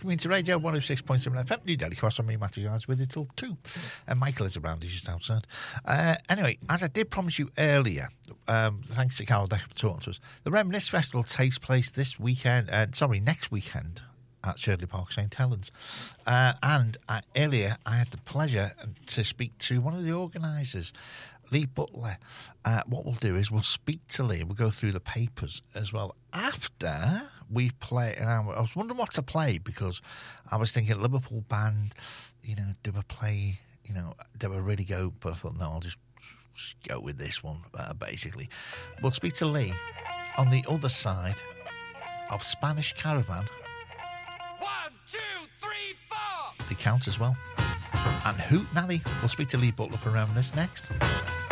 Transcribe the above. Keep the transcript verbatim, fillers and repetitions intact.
Community Radio, one oh six point seven F M, New Delhi. Cross on me, Matthew Yards, with it till two. And Michael is around, he's just outside. Uh, anyway, as I did promise you earlier, um, thanks to Carol Decker for talking to us, the Reminisce Festival takes place this weekend, uh, sorry, next weekend at Sherdley Park, Saint Helens. Uh, and uh, earlier, I had the pleasure to speak to one of the organisers, Lee Butler. Uh, what we'll do is we'll speak to Lee. We'll go through the papers as well after we play. And I was wondering what to play because I was thinking Liverpool band, you know, do a play, you know, do a really go. But I thought, no, I'll just, just go with this one, uh, basically. We'll speak to Lee on the other side of Spanish Caravan. One, two, three, four. They count as well. And Hoot Nanny. We'll speak to Lee Butler around this next.